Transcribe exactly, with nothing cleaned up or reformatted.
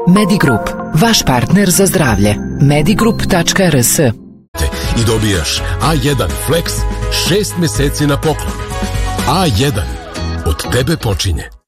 Medigrup, vaš partner za zdravlje. medigrup tačka r s. I dobijaš A jedan Flex šest meseci na poklon. A jedan od tebe počinje.